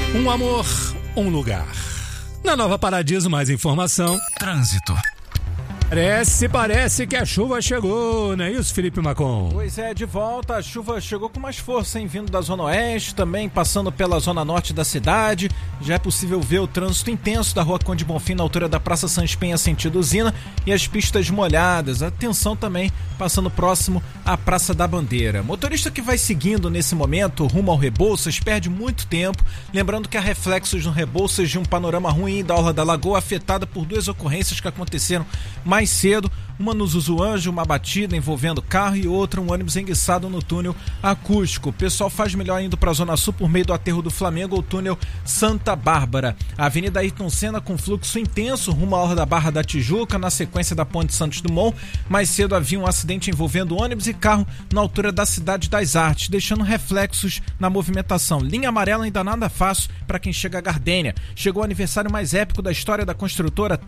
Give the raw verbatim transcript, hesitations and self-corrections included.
Um amor, um lugar. Na Nova Paradiso, mais informação. Trânsito. Parece, parece que a chuva chegou, não é isso, Felipe Macon? Pois é, de volta, a chuva chegou com mais força, hein, vindo da Zona Oeste, também passando pela Zona Norte da cidade. Já é possível ver o trânsito intenso da Rua Conde Bonfim, na altura da Praça Sans Penha, sentido usina, e as pistas molhadas. Atenção também, passando próximo à Praça da Bandeira. Motorista que vai seguindo nesse momento, rumo ao Rebouças, perde muito tempo. Lembrando que há reflexos no Rebouças de um panorama ruim da Orla da Lagoa, afetada por duas ocorrências que aconteceram mais mais cedo, uma no Zuzuanjo, uma batida envolvendo carro, e outra um ônibus enguiçado no túnel acústico. O pessoal faz melhor indo para a Zona Sul por meio do aterro do Flamengo ou túnel Santa Bárbara. A Avenida Ayrton Senna com fluxo intenso rumo à Orla da Barra da Tijuca, na sequência da Ponte Santos Dumont. Mais cedo havia um acidente envolvendo ônibus e carro na altura da Cidade das Artes, deixando reflexos na movimentação. Linha amarela ainda nada fácil para quem chega a Gardênia. Chegou o aniversário mais épico da história da construtora